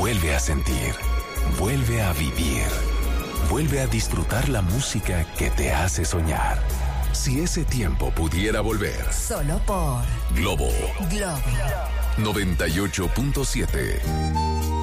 Vuelve a sentir, vuelve a vivir, vuelve a disfrutar la música que te hace soñar. Si ese tiempo pudiera volver. Solo por Globo Globo 98.7.